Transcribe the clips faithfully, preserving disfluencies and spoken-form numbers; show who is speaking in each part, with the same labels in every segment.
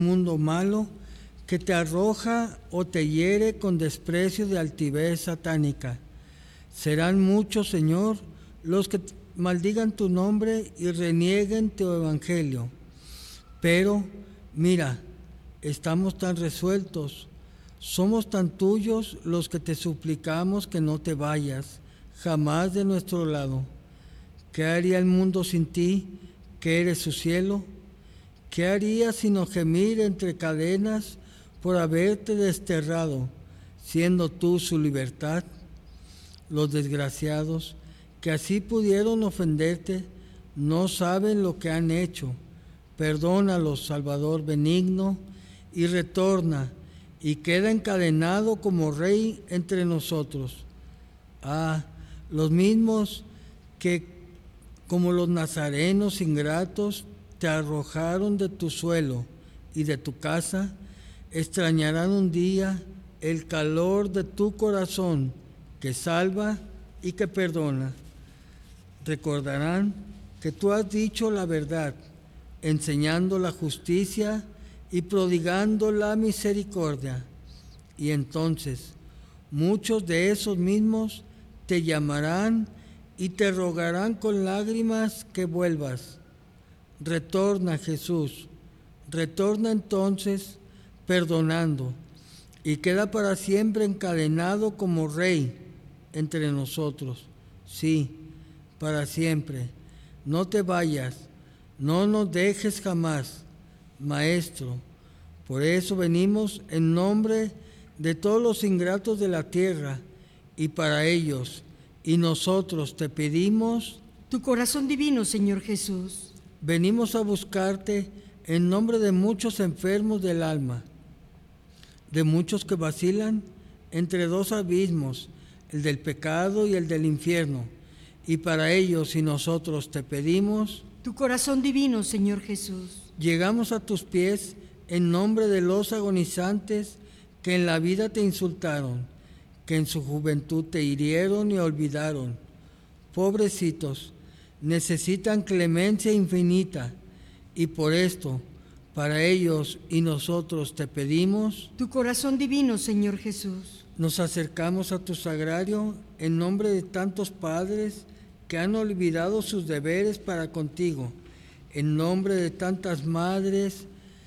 Speaker 1: mundo malo que te arroja o te hiere con desprecio de altivez satánica. Serán muchos, Señor, los que maldigan tu nombre y renieguen tu evangelio. Pero, mira, estamos tan resueltos, somos tan tuyos los que te suplicamos que no te vayas jamás de nuestro lado. ¿Qué haría el mundo sin ti, que eres su cielo? ¿Qué haría sino gemir entre cadenas por haberte desterrado, siendo tú su libertad? Los desgraciados que así pudieron ofenderte no saben lo que han hecho. Perdónalos, Salvador benigno, y retorna, y queda encadenado como rey entre nosotros. Ah, los mismos que, como los nazarenos ingratos, te arrojaron de tu suelo y de tu casa, extrañarán un día el calor de tu corazón que salva y que perdona. Recordarán que tú has dicho la verdad, enseñando la justicia y prodigando la misericordia. Y entonces muchos de esos mismos te llamarán y te rogarán con lágrimas que vuelvas. Retorna, Jesús, retorna entonces perdonando, y queda para siempre encadenado como rey entre nosotros. Sí, para siempre. No te vayas, no nos dejes jamás, Maestro. Por eso venimos en nombre de todos los ingratos de la tierra, y para ellos y nosotros te pedimos
Speaker 2: tu corazón divino, Señor Jesús.
Speaker 1: Venimos a buscarte en nombre de muchos enfermos del alma, de muchos que vacilan entre dos abismos, el del pecado y el del infierno, y para ellos y nosotros te pedimos
Speaker 2: tu corazón divino, Señor Jesús.
Speaker 1: Llegamos a tus pies en nombre de los agonizantes que en la vida te insultaron, que en su juventud te hirieron y olvidaron. Pobrecitos, necesitan clemencia infinita, y por esto, para ellos y nosotros te pedimos
Speaker 2: tu corazón divino, Señor Jesús.
Speaker 1: Nos acercamos a tu sagrario en nombre de tantos padres que han olvidado sus deberes para contigo, en nombre de tantas madres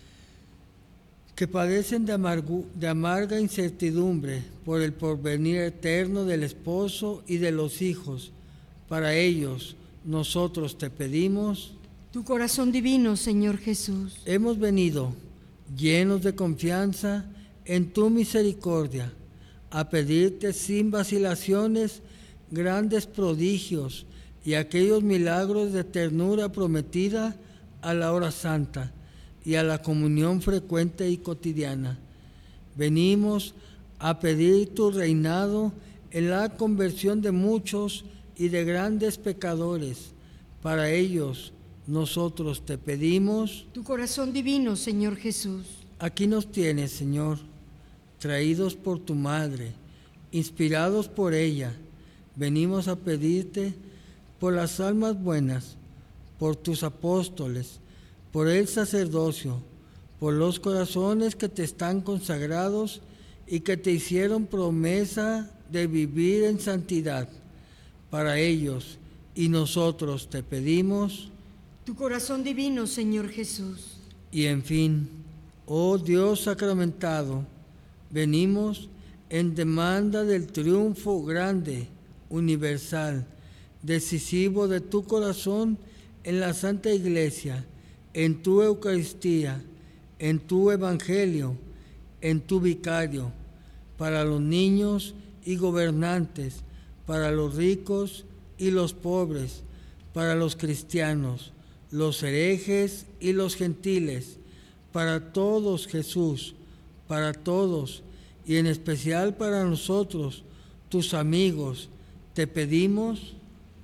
Speaker 1: que padecen de, amargu- de amarga incertidumbre por el porvenir eterno del esposo y de los hijos. Para ellos, nosotros te pedimos
Speaker 2: tu corazón divino, Señor Jesús.
Speaker 1: Hemos venido, llenos de confianza en tu misericordia, a pedirte sin vacilaciones grandes prodigios y aquellos milagros de ternura prometida a la hora santa y a la comunión frecuente y cotidiana. Venimos a pedir tu reinado en la conversión de muchos y de grandes pecadores. Para ellos, nosotros te pedimos
Speaker 2: tu corazón divino, Señor Jesús.
Speaker 1: Aquí nos tienes, Señor, traídos por tu Madre, inspirados por ella. Venimos a pedirte por las almas buenas, por tus apóstoles, por el sacerdocio, por los corazones que te están consagrados y que te hicieron promesa de vivir en santidad. Para ellos y nosotros te pedimos
Speaker 2: tu corazón divino, Señor Jesús.
Speaker 1: Y en fin, oh Dios sacramentado, venimos en demanda del triunfo grande, universal, decisivo de tu corazón en la Santa Iglesia, en tu Eucaristía, en tu Evangelio, en tu Vicario, para los niños y gobernantes, para los ricos y los pobres, para los cristianos, los herejes y los gentiles, para todos, Jesús, para todos, y en especial para nosotros, tus amigos, te pedimos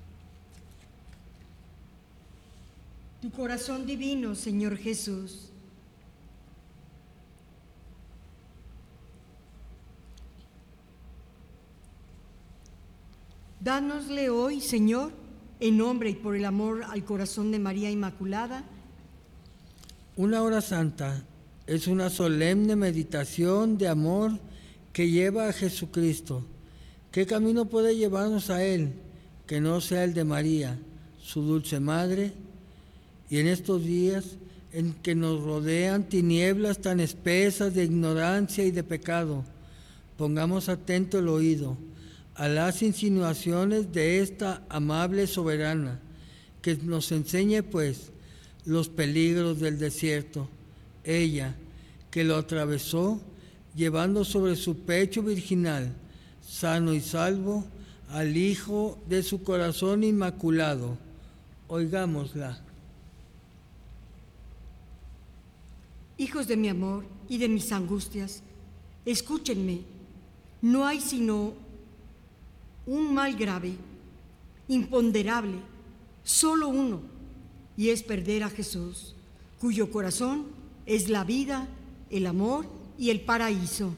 Speaker 2: tu corazón divino, Señor Jesús. Dánosle hoy, Señor, en nombre y por el amor al corazón de María Inmaculada,
Speaker 1: una hora santa Es una solemne meditación de amor que lleva a Jesucristo. ¿Qué camino puede llevarnos a Él que no sea el de María, su dulce madre? Y en estos días en que nos rodean tinieblas tan espesas de ignorancia y de pecado, pongamos atento el oído a las insinuaciones de esta amable soberana, que nos enseñe pues los peligros del desierto. Ella, que lo atravesó, llevando sobre su pecho virginal, sano y salvo, al Hijo de su corazón inmaculado. Oigámosla.
Speaker 2: Hijos de mi amor y de mis angustias, escúchenme. No hay sino un mal grave, imponderable, solo uno, y es perder a Jesús, cuyo corazón es la vida, el amor y el paraíso.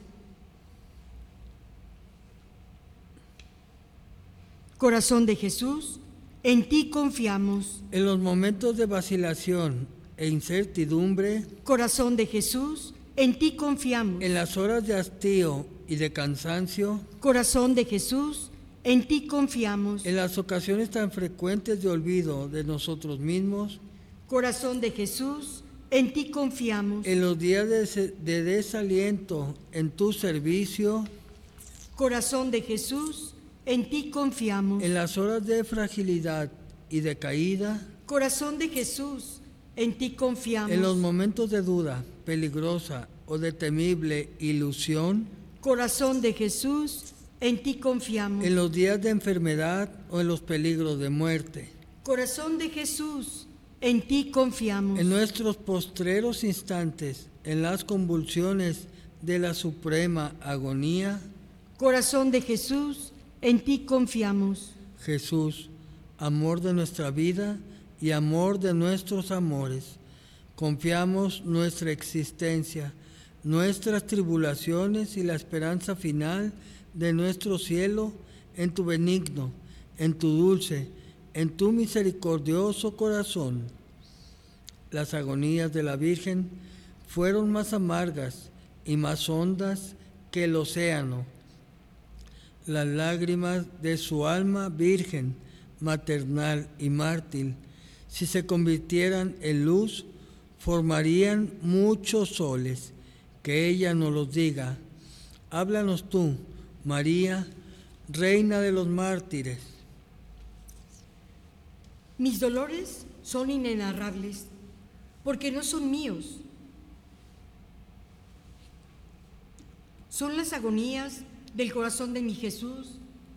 Speaker 2: Corazón de Jesús, en ti confiamos.
Speaker 1: En los momentos de vacilación e incertidumbre,
Speaker 2: Corazón de Jesús, en ti confiamos.
Speaker 1: en las horas de hastío y de cansancio,
Speaker 2: Corazón de Jesús, en ti confiamos.
Speaker 1: en las ocasiones tan frecuentes de olvido de nosotros mismos,
Speaker 2: Corazón de Jesús, en ti confiamos.
Speaker 1: en los días de, des- de desaliento en tu servicio,
Speaker 2: Corazón de Jesús, en ti confiamos.
Speaker 1: en las horas de fragilidad y de caída,
Speaker 2: Corazón de Jesús, en ti confiamos.
Speaker 1: en los momentos de duda peligrosa o de temible ilusión,
Speaker 2: Corazón de Jesús, en ti confiamos.
Speaker 1: en los días de enfermedad o en los peligros de muerte,
Speaker 2: Corazón de Jesús, en ti confiamos.
Speaker 1: en nuestros postreros instantes, en las convulsiones de la suprema agonía.
Speaker 2: Corazón de Jesús, en ti confiamos.
Speaker 1: Jesús, amor de nuestra vida y amor de nuestros amores, confiamos nuestra existencia, nuestras tribulaciones y la esperanza final de nuestro cielo en tu benigno, en tu dulce, en tu misericordioso corazón. Las agonías de la Virgen fueron más amargas y más hondas que el océano. Las lágrimas de su alma virgen, maternal y mártir, si se convirtieran en luz, formarían muchos soles. Que ella nos los diga. Háblanos tú, María, Reina de los mártires.
Speaker 2: Mis dolores son inenarrables, porque no son míos. Son las agonías del corazón de mi Jesús,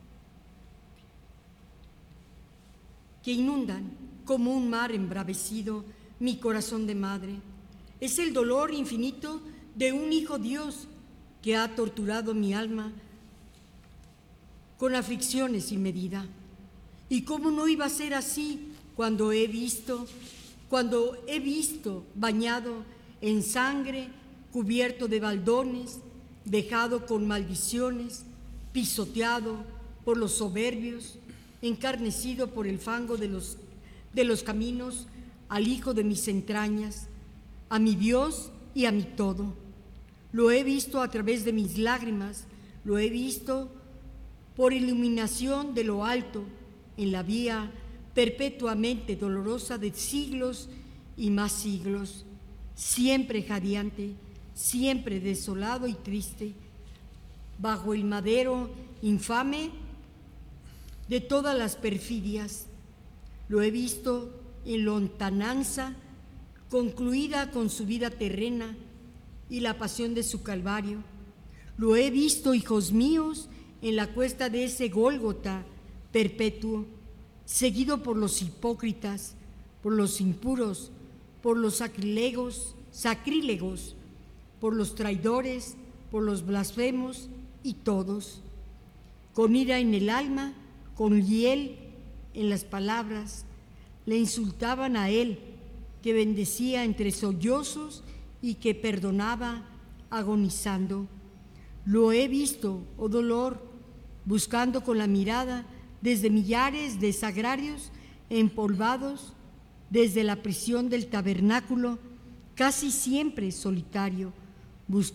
Speaker 2: que inundan como un mar embravecido mi corazón de madre. Es el dolor infinito de un hijo Dios que ha torturado mi alma con aflicciones sin medida. ¿Y cómo no iba a ser así cuando he visto, cuando he visto bañado en sangre, cubierto de baldones, dejado con maldiciones, pisoteado por los soberbios, encarnecido por el fango de los, de los caminos, al hijo de mis entrañas, a mi Dios y a mi todo? Lo he visto a través de mis lágrimas, lo he visto por iluminación de lo alto, en la vía perpetuamente dolorosa de siglos y más siglos, siempre jadeante, siempre desolado y triste, bajo el madero infame de todas las perfidias. Lo he visto en lontananza, concluida con su vida terrena y la pasión de su calvario. Lo he visto, hijos míos, en la cuesta de ese Gólgota perpetuo, seguido por los hipócritas, por los impuros, por los sacrílegos, sacrílegos, por los traidores, por los blasfemos y todos, con ira en el alma, con hiel en las palabras, le insultaban a él, que bendecía entre sollozos y que perdonaba agonizando. Lo he visto, oh dolor, buscando con la mirada desde millares de sagrarios empolvados, desde la prisión del tabernáculo, casi siempre solitario, buscando